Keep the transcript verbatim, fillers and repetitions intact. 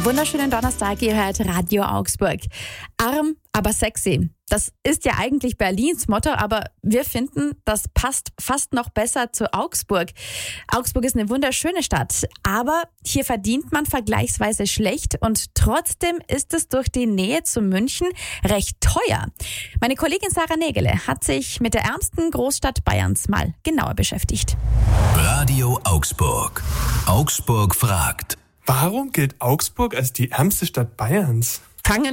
Einen wunderschönen Donnerstag, ihr hört Radio Augsburg. Arm, aber sexy. Das ist ja eigentlich Berlins Motto, aber wir finden, das passt fast noch besser zu Augsburg. Augsburg ist eine wunderschöne Stadt, aber hier verdient man vergleichsweise schlecht und trotzdem ist es durch die Nähe zu München recht teuer. Meine Kollegin Sarah Nägele hat sich mit der ärmsten Großstadt Bayerns mal genauer beschäftigt. Radio Augsburg. Augsburg fragt. Warum gilt Augsburg als die ärmste Stadt Bayerns? Fangen